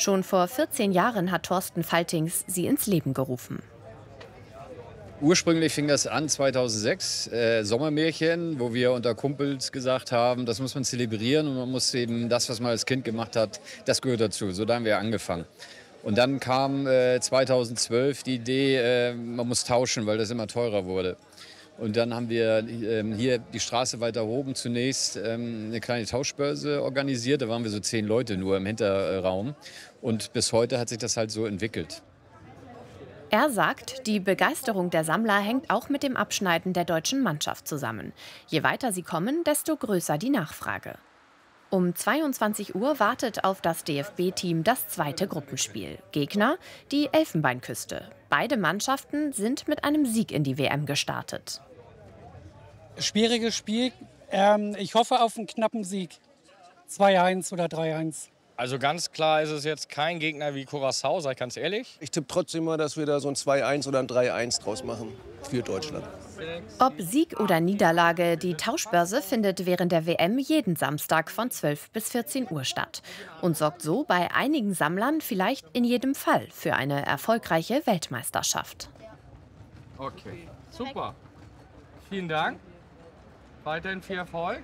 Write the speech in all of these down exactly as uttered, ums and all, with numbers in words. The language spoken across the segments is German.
Schon vor vierzehn Jahren hat Thorsten Faltings sie ins Leben gerufen. Ursprünglich fing das an zweitausendsechs, äh, Sommermärchen, wo wir unter Kumpels gesagt haben, das muss man zelebrieren und man muss eben das, was man als Kind gemacht hat, das gehört dazu. So da haben wir angefangen. Und dann kam äh, zweitausendzwölf die Idee, äh, man muss tauschen, weil das immer teurer wurde. Und dann haben wir ähm, hier die Straße weiter oben zunächst ähm, eine kleine Tauschbörse organisiert. Da waren wir so zehn Leute nur im Hinterraum. Und bis heute hat sich das halt so entwickelt. Er sagt, die Begeisterung der Sammler hängt auch mit dem Abschneiden der deutschen Mannschaft zusammen. Je weiter sie kommen, desto größer die Nachfrage. Um zweiundzwanzig Uhr wartet auf das D F B-Team das zweite Gruppenspiel. Gegner die Elfenbeinküste. Beide Mannschaften sind mit einem Sieg in die W M gestartet. Schwieriges Spiel. Ähm, ich hoffe auf einen knappen Sieg. zwei eins oder drei eins. Also ganz klar ist es jetzt kein Gegner wie Curaçao, sag ich ganz ehrlich. Ich tippe trotzdem mal, dass wir da so ein zwei eins oder ein drei eins draus machen für Deutschland. Ob Sieg oder Niederlage, die Tauschbörse findet während der W M jeden Samstag von zwölf bis vierzehn Uhr statt und sorgt so bei einigen Sammlern vielleicht in jedem Fall für eine erfolgreiche Weltmeisterschaft. Okay, super. Vielen Dank. Weiterhin viel Erfolg.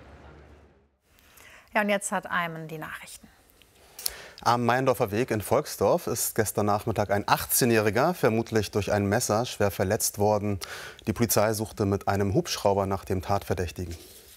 Ja, und jetzt hat Ayman die Nachrichten. Am Meyendorfer Weg in Volksdorf ist gestern Nachmittag ein achtzehnjähriger vermutlich durch ein Messer schwer verletzt worden. Die Polizei suchte mit einem Hubschrauber nach dem Tatverdächtigen.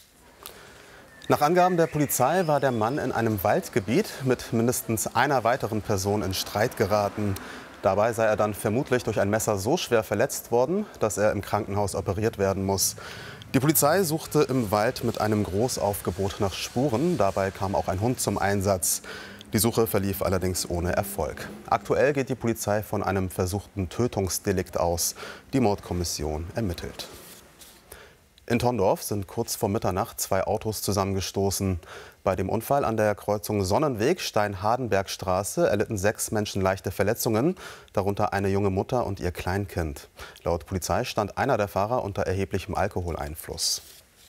Nach Angaben der Polizei war der Mann in einem Waldgebiet mit mindestens einer weiteren Person in Streit geraten. Dabei sei er dann vermutlich durch ein Messer so schwer verletzt worden, dass er im Krankenhaus operiert werden muss. Die Polizei suchte im Wald mit einem Großaufgebot nach Spuren. Dabei kam auch ein Hund zum Einsatz. Die Suche verlief allerdings ohne Erfolg. Aktuell geht die Polizei von einem versuchten Tötungsdelikt aus. Die Mordkommission ermittelt. In Tondorf sind kurz vor Mitternacht zwei Autos zusammengestoßen. Bei dem Unfall an der Kreuzung Sonnenweg-Stein-Hardenberg-Straße erlitten sechs Menschen leichte Verletzungen, darunter eine junge Mutter und ihr Kleinkind. Laut Polizei stand einer der Fahrer unter erheblichem Alkoholeinfluss.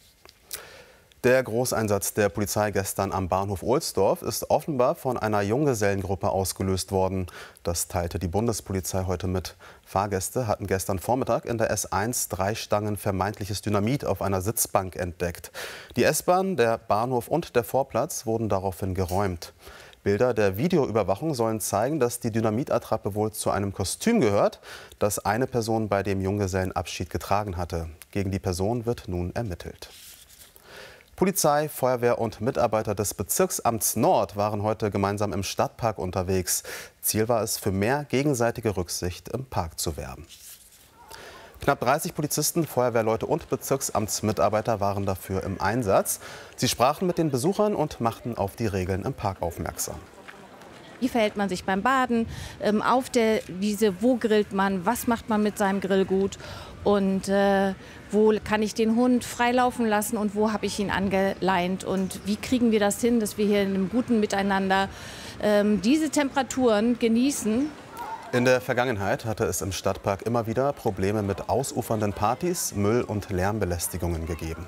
Der Großeinsatz der Polizei gestern am Bahnhof Ohlsdorf ist offenbar von einer Junggesellengruppe ausgelöst worden. Das teilte die Bundespolizei heute mit. Fahrgäste hatten gestern Vormittag in der S eins drei Stangen vermeintliches Dynamit auf einer Sitzbank entdeckt. Die S-Bahn, der Bahnhof und der Vorplatz wurden daraufhin geräumt. Bilder der Videoüberwachung sollen zeigen, dass die Dynamitattrappe wohl zu einem Kostüm gehört, das eine Person bei dem Junggesellenabschied getragen hatte. Gegen die Person wird nun ermittelt. Polizei, Feuerwehr und Mitarbeiter des Bezirksamts Nord waren heute gemeinsam im Stadtpark unterwegs. Ziel war es, für mehr gegenseitige Rücksicht im Park zu werben. Knapp dreißig Polizisten, Feuerwehrleute und Bezirksamtsmitarbeiter waren dafür im Einsatz. Sie sprachen mit den Besuchern und machten auf die Regeln im Park aufmerksam. Wie verhält man sich beim Baden, ähm, auf der Wiese, wo grillt man, was macht man mit seinem Grill gut und äh, wo kann ich den Hund freilaufen lassen und wo habe ich ihn angeleint und wie kriegen wir das hin, dass wir hier in einem guten Miteinander ähm, diese Temperaturen genießen. In der Vergangenheit hatte es im Stadtpark immer wieder Probleme mit ausufernden Partys, Müll- und Lärmbelästigungen gegeben.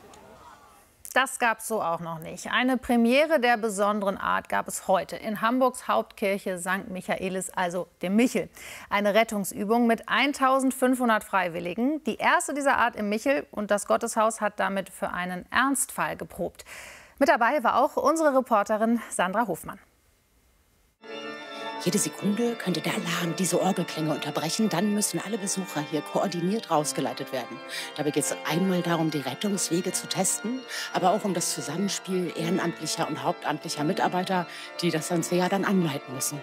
Das gab es so auch noch nicht. Eine Premiere der besonderen Art gab es heute in Hamburgs Hauptkirche Sankt Michaelis, also dem Michel. Eine Rettungsübung mit eintausendfünfhundert Freiwilligen. Die erste dieser Art im Michel und das Gotteshaus hat damit für einen Ernstfall geprobt. Mit dabei war auch unsere Reporterin Sandra Hofmann. Jede Sekunde könnte der Alarm diese Orgelklänge unterbrechen. Dann müssen alle Besucher hier koordiniert rausgeleitet werden. Dabei geht es einmal darum, die Rettungswege zu testen, aber auch um das Zusammenspiel ehrenamtlicher und hauptamtlicher Mitarbeiter, die das ganze Jahr dann anleiten müssen.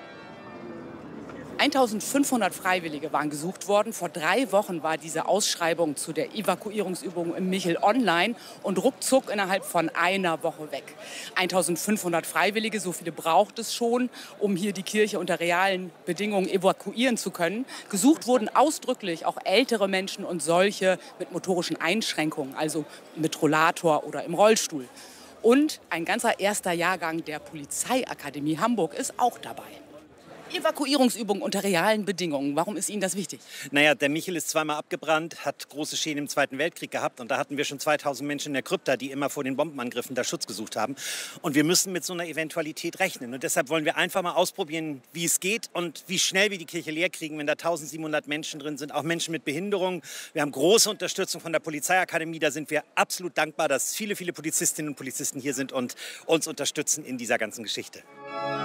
eintausendfünfhundert Freiwillige waren gesucht worden. Vor drei Wochen war diese Ausschreibung zu der Evakuierungsübung im Michel online und ruckzuck innerhalb von einer Woche weg. eintausendfünfhundert Freiwillige, so viele braucht es schon, um hier die Kirche unter realen Bedingungen evakuieren zu können. Gesucht wurden ausdrücklich auch ältere Menschen und solche mit motorischen Einschränkungen, also mit Rollator oder im Rollstuhl. Und ein ganzer erster Jahrgang der Polizeiakademie Hamburg ist auch dabei. Evakuierungsübungen unter realen Bedingungen. Warum ist Ihnen das wichtig? Naja, der Michel ist zweimal abgebrannt, hat große Schäden im Zweiten Weltkrieg gehabt. Und da hatten wir schon zweitausend Menschen in der Krypta, die immer vor den Bombenangriffen da Schutz gesucht haben. Und wir müssen mit so einer Eventualität rechnen. Und deshalb wollen wir einfach mal ausprobieren, wie es geht und wie schnell wir die Kirche leer kriegen, wenn da eintausendsiebenhundert Menschen drin sind, auch Menschen mit Behinderung. Wir haben große Unterstützung von der Polizeiakademie. Da sind wir absolut dankbar, dass viele, viele Polizistinnen und Polizisten hier sind und uns unterstützen in dieser ganzen Geschichte.